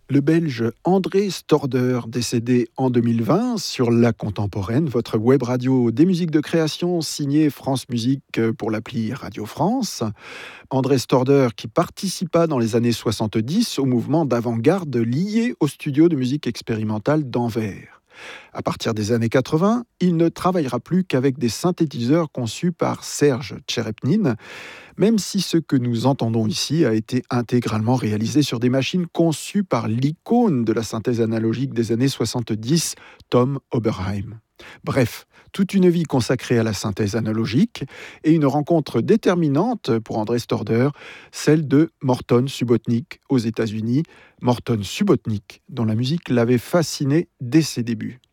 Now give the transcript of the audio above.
Le Belge André Storder, décédé en 2020 sur La Contemporaine, votre web radio des musiques de création signée France Musique pour l'appli Radio France. André Storder qui participa dans les années 70 au mouvement d'avant-garde lié au studio de musique expérimentale d'Anvers. À partir des années 80, il ne travaillera plus qu'avec des synthétiseurs conçus par Serge Tcherepnine, même si ce que nous entendons ici a été intégralement réalisé sur des machines conçues par l'icône de la synthèse analogique des années 70, Tom Oberheim. Bref, toute une vie consacrée à la synthèse analogique et une rencontre déterminante pour André Storder, celle de Morton Subotnick aux États-Unis. Morton Subotnick, dont la musique l'avait fasciné dès ses débuts.